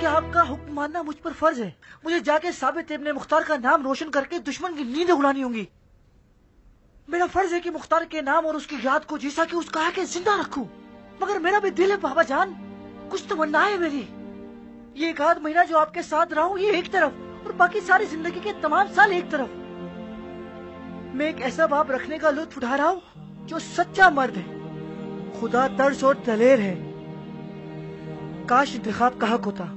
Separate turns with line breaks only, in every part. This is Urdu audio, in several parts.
کہ آپ کا حکم ماننا مجھ پر فرض ہے. مجھے جا کے ثابت ابن مختار کا نام روشن کر کے دشمن کی نیندیں اڑانی ہوں گی. میرا فرض ہے کہ مختار کے نام اور اس کی یاد کو جیسا کہ اس کہا کہ زندہ رکھوں. مگر میرا بھی دل ہے بابا جان, کچھ تمنا ہے میری. یہ 1 آدھ مہینہ جو آپ کے ساتھ رہا ہوں یہ ایک طرف, اور باقی ساری زندگی کے تمام سال ایک طرف. میں ایک ایسا باپ رکھنے کا لطف اٹھا رہا ہوں جو سچا مرد ہے, خدا ترس اور دلیر ہے. کاش انتخاب کا حق ہوتا.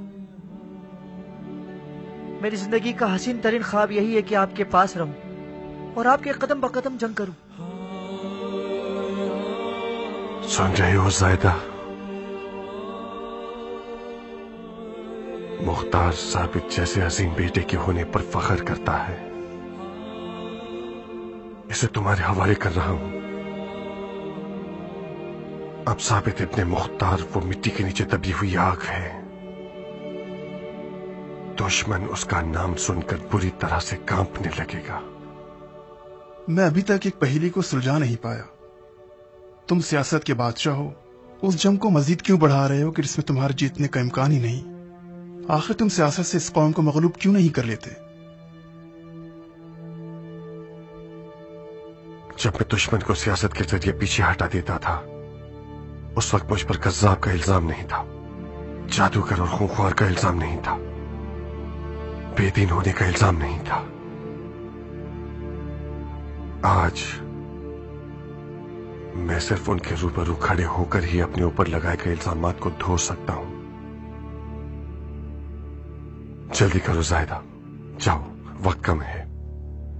میری زندگی کا حسین ترین خواب یہی ہے کہ آپ کے پاس رہوں اور آپ کے قدم بقدم جنگ کروں.
سن رہے ہو زائدہ, مختار ثابت جیسے عظیم بیٹے کے ہونے پر فخر کرتا ہے. اسے تمہارے حوالے کر رہا ہوں. اب ثابت ابن مختار وہ مٹی کے نیچے دبی ہوئی آگ ہے. دشمن اس کا نام سن کر بری طرح سے کانپنے لگے گا.
میں ابھی تک ایک پہیلی کو سلجھا نہیں پایا. تم سیاست کے بادشاہ ہو, اس جنگ کو مزید کیوں بڑھا رہے ہو کہ جس میں تمہارے جیتنے کا امکان ہی نہیں؟ آخر تم سیاست سے اس قوم کو مغلوب کیوں نہیں کر لیتے؟
جب میں دشمن کو سیاست کے ذریعے پیچھے ہٹا دیتا تھا اس وقت مجھ پر کذاب کا الزام نہیں تھا, جادوگر اور خونخوار کا الزام نہیں تھا, بے دین ہونے کا الزام نہیں تھا. آج میں صرف ان کے روبرو کھڑے ہو کر ہی اپنے اوپر لگائے گئے الزامات کو دھو سکتا ہوں. جلدی کرو زائدہ, جاؤ, وقت کم ہے.